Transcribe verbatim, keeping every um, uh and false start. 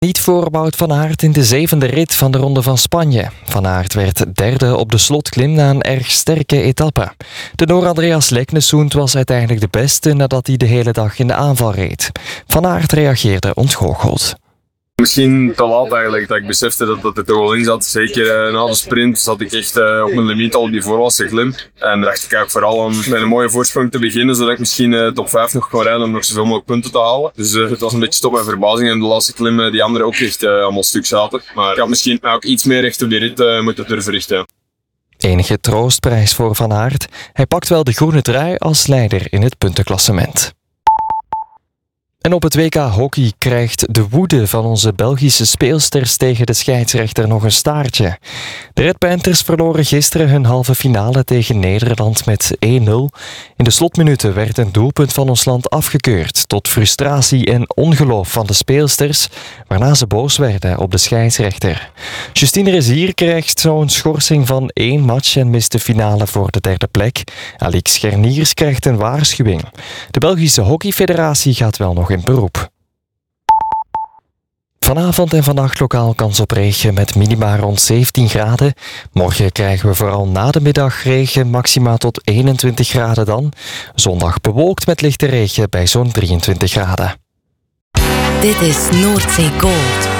Niet voor Wout van Aert in de zevende rit van de Ronde van Spanje. Van Aert werd derde op de slotklim na een erg sterke etappe. De Noor Andreas Leknesund was uiteindelijk de beste nadat hij de hele dag in de aanval reed. Van Aert reageerde ontgoocheld. Misschien te laat eigenlijk, dat ik besefte dat, dat het er wel in zat. Zeker uh, na de sprint zat ik echt uh, op mijn limiet al op die voorlaatste klim. En dacht ik eigenlijk vooral om met een mooie voorsprong te beginnen, zodat ik misschien uh, top vijf nog kon rijden om nog zoveel mogelijk punten te halen. Dus uh, het was een beetje stop en verbazing en de laatste klim uh, die anderen ook echt uh, allemaal stuk zaten. Maar ik had misschien ook iets meer recht op die rit uh, moeten durven richten. Enige troostprijs voor Van Aert. Hij pakt wel de groene trui als leider in het puntenklassement. En op het W K hockey krijgt de woede van onze Belgische speelsters tegen de scheidsrechter nog een staartje. De Red Panthers verloren gisteren hun halve finale tegen Nederland met één nul. In de slotminuten werd een doelpunt van ons land afgekeurd, tot frustratie en ongeloof van de speelsters, waarna ze boos werden op de scheidsrechter. Justine Rezier krijgt zo'n schorsing van één match en mist de finale voor de derde plek. Alix Scherniers krijgt een waarschuwing. De Belgische Hockeyfederatie gaat wel nog in beroep. Vanavond en vannacht lokaal kans op regen met minima rond zeventien graden. Morgen krijgen we vooral na de middag regen, maxima tot eenentwintig graden dan. Zondag bewolkt met lichte regen bij zo'n drieëntwintig graden. Dit is Noordzee Gold.